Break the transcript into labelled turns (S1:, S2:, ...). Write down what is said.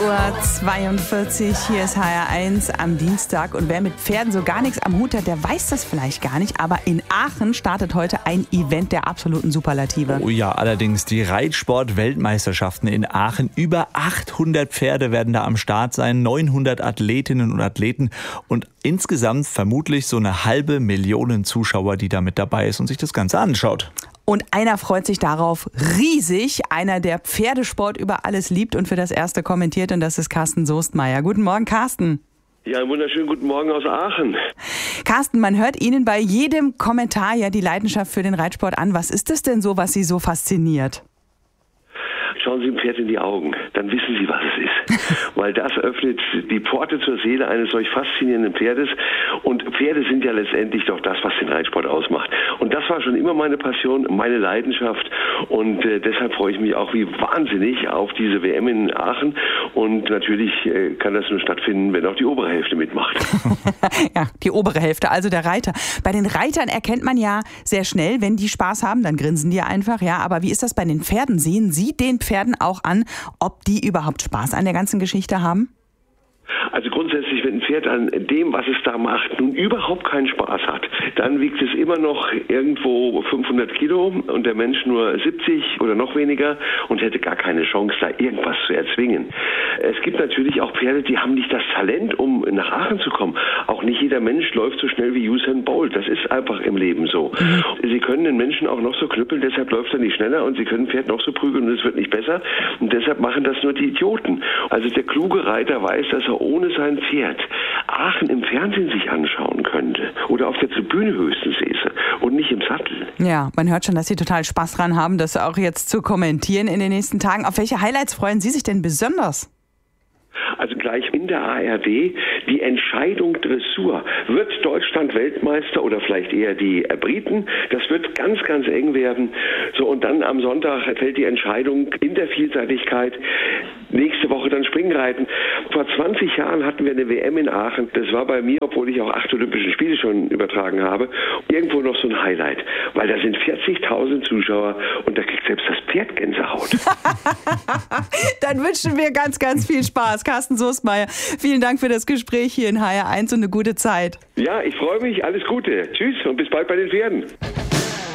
S1: 8:42 Uhr, hier ist HR1 am Dienstag. Und wer mit Pferden so gar nichts am Hut hat, der weiß das vielleicht gar nicht. Aber in Aachen startet heute ein Event der absoluten Superlative.
S2: Oh ja, allerdings die Reitsport-Weltmeisterschaften in Aachen. Über 800 Pferde werden da am Start sein, 900 Athletinnen und Athleten und insgesamt vermutlich so eine 500.000 Zuschauer, die da mit dabei ist und sich das Ganze anschaut.
S1: Und einer freut sich darauf riesig, einer, der Pferdesport über alles liebt und für das Erste kommentiert, und das ist Carsten Soestmeier. Guten Morgen, Carsten.
S3: Ja, einen wunderschönen guten Morgen aus Aachen.
S1: Carsten, man hört Ihnen bei jedem Kommentar ja die Leidenschaft für den Reitsport an. Was ist es denn so, was Sie so fasziniert?
S3: Schauen Sie dem Pferd in die Augen, dann wissen Sie, was es ist. Weil das öffnet die Pforte zur Seele eines solch faszinierenden Pferdes. Und Pferde sind ja letztendlich doch das, was den Reitsport ausmacht. Und das war schon immer meine Passion, meine Leidenschaft. Und deshalb freue ich mich auch wie wahnsinnig auf diese WM in Aachen. Und natürlich kann das nur stattfinden, wenn auch die obere Hälfte mitmacht.
S1: Ja, die obere Hälfte, also der Reiter. Bei den Reitern erkennt man ja sehr schnell, wenn die Spaß haben, dann grinsen die einfach. Ja, aber wie ist das bei den Pferden? Sehen Sie den Pferden auch an, ob die überhaupt Spaß an der ganzen Geschichte haben?
S3: Also grundsätzlich, wenn ein Pferd an dem, was es da macht, nun überhaupt keinen Spaß hat, dann wiegt es immer noch irgendwo 500 Kilo und der Mensch nur 70 oder noch weniger und hätte gar keine Chance, da irgendwas zu erzwingen. Es gibt natürlich auch Pferde, die haben nicht das Talent, um nach Aachen zu kommen. Auch nicht jeder Mensch läuft so schnell wie Usain Bolt. Das ist einfach im Leben so. Sie können den Menschen auch noch so knüppeln, deshalb läuft er nicht schneller, und sie können ein Pferd noch so prügeln und es wird nicht besser. Und deshalb machen das nur die Idioten. Also der kluge Reiter weiß, dass er ohne sein Pferd Aachen im Fernsehen sich anschauen könnte oder auf der Tribüne höchstens säße und nicht im Sattel.
S1: Ja, man hört schon, dass Sie total Spaß dran haben, das auch jetzt zu kommentieren in den nächsten Tagen. Auf welche Highlights freuen Sie sich denn besonders?
S3: Also gleich in der ARD die Entscheidung Dressur. Wird Deutschland Weltmeister oder vielleicht eher die Briten? Das wird ganz, ganz eng werden. So, und dann am Sonntag fällt die Entscheidung in der Vielseitigkeit. Nächste Woche dann Springreiten. Vor 20 Jahren hatten wir eine WM in Aachen. Das war bei mir, obwohl ich auch 8 Olympische Spiele schon übertragen habe, irgendwo noch so ein Highlight. Weil da sind 40.000 Zuschauer und da kriegt selbst das Pferd Gänsehaut.
S1: Dann wünschen wir ganz, ganz viel Spaß. Carsten Soestmeier, vielen Dank für das Gespräch hier in HR1 und eine gute Zeit.
S3: Ja, ich freue mich. Alles Gute. Tschüss und bis bald bei den Pferden.